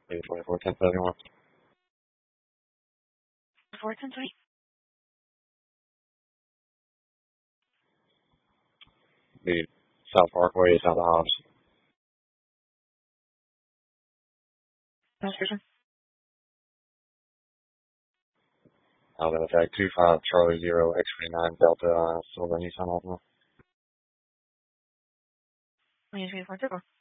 Maybe 24, 1071. 41020. Be South Parkway, South of Hobbs. Station. Alabama Tag 25 Charlie 0 X-ray 9 Delta Silver Nissan Altima. Please report to